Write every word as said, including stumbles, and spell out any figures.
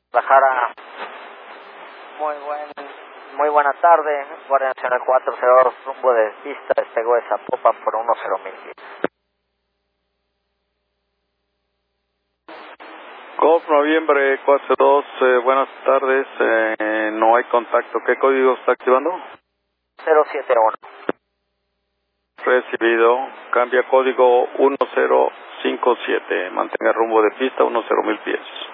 Guadalajara. Muy buen, muy buena tarde. Guardia Nacional cuatro cero, rumbo de pista, despegó de Zapopan por uno cero mil pies. Golf Noviembre cuatro dos, eh, buenas tardes, eh, no hay contacto. ¿Qué código está activando? cero siete uno. Recibido, cambia código uno cero cinco siete, mantenga rumbo de pista uno cero mil pies.